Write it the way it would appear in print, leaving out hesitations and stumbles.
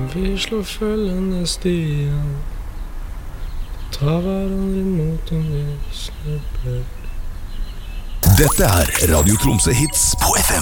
Vi slår følgende stier, tar hverandre imot om vi slipper. Dette Radio Tromsø Hits på FM.